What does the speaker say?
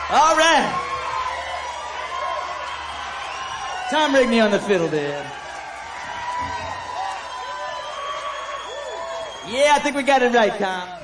All right. Tom Rigney on the fiddle, Dad. Yeah, I think we got it right, Tom.